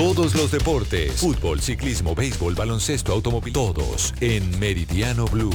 Todos los deportes, fútbol, ciclismo, béisbol, baloncesto, automóvil, todos en Meridiano Blue.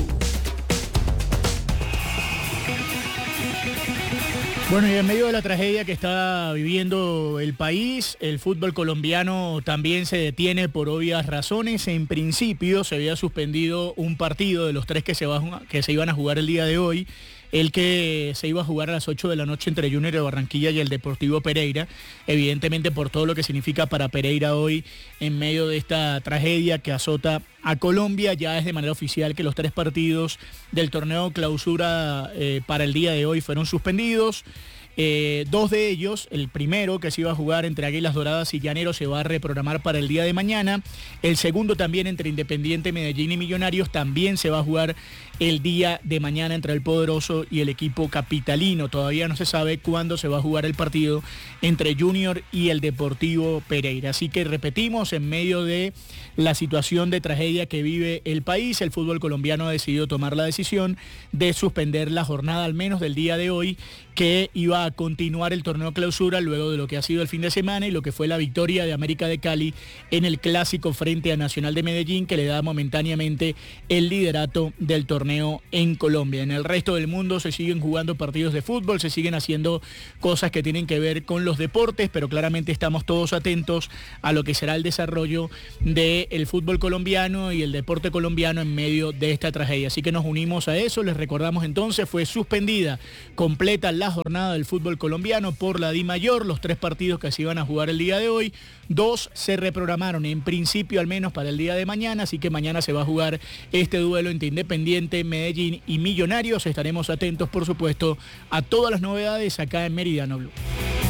Bueno, y en medio de la tragedia que está viviendo el país, el fútbol colombiano también se detiene por obvias razones. En principio se había suspendido un partido de los 3 que se iban a jugar el día de hoy, el que se iba a jugar a las 8 de la noche entre Junior de Barranquilla y el Deportivo Pereira, evidentemente por todo lo que significa para Pereira hoy en medio de esta tragedia que azota a Colombia. Ya es de manera oficial que los 3 partidos del torneo clausura para el día de hoy fueron suspendidos. 2 de ellos, el primero que se iba a jugar entre Águilas Doradas y Llaneros, se va a reprogramar para el día de mañana. El segundo también entre Independiente Medellín y Millonarios también se va a jugar el día de mañana entre el Poderoso y el equipo capitalino. Todavía no se sabe cuándo se va a jugar el partido entre Junior y el Deportivo Pereira. Así que repetimos, en medio de la situación de tragedia que vive el país, el fútbol colombiano ha decidido tomar la decisión de suspender la jornada al menos del día de hoy, que iba a continuar el torneo clausura luego de lo que ha sido el fin de semana y lo que fue la victoria de América de Cali en el clásico frente a Nacional de Medellín, que le da momentáneamente el liderato del torneo en Colombia. En el resto del mundo se siguen jugando partidos de fútbol, se siguen haciendo cosas que tienen que ver con los deportes, pero claramente estamos todos atentos a lo que será el desarrollo del fútbol colombiano y el deporte colombiano en medio de esta tragedia. Así que nos unimos a eso. Les recordamos entonces, fue suspendida completa la jornada del fútbol colombiano por la DIMAYOR, los 3 partidos que se iban a jugar el día de hoy. 2 se reprogramaron en principio al menos para el día de mañana, así que mañana se va a jugar este duelo entre Independiente, Medellín y Millonarios. Estaremos atentos, por supuesto, a todas las novedades acá en Meridiano Blue.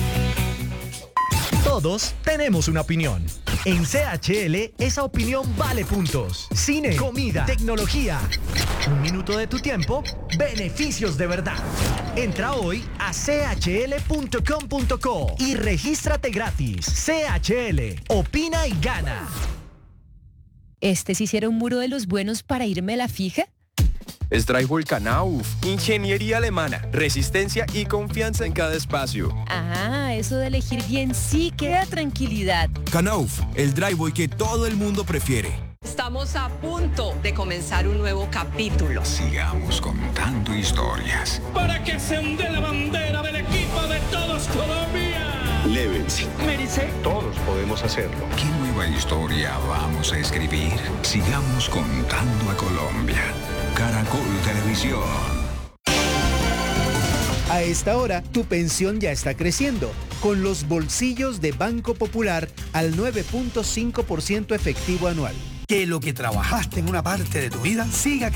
Todos tenemos una opinión. En CHL, esa opinión vale puntos. Cine, comida, tecnología. 1 minuto de tu tiempo, beneficios de verdad. Entra hoy a chl.com.co y regístrate gratis. CHL, opina y gana. ¿Sí hiciera un muro de los buenos para irme a la fija? Es Drywall Knauf, ingeniería alemana, resistencia y confianza en cada espacio. Ah, eso de elegir bien sí que da tranquilidad. Knauf, el drywall que todo el mundo prefiere. Estamos a punto de comenzar un nuevo capítulo. Sigamos contando historias. Para que se onde la bandera del equipo de todos Colombia. Levens. Merice. Todos podemos hacerlo. ¿Qué nueva historia vamos a escribir? Sigamos contando a Colombia. Caracol Televisión. A esta hora, tu pensión ya está creciendo, con los bolsillos de Banco Popular al 9.5% efectivo anual. Que lo que trabajaste en una parte de tu vida siga creciendo.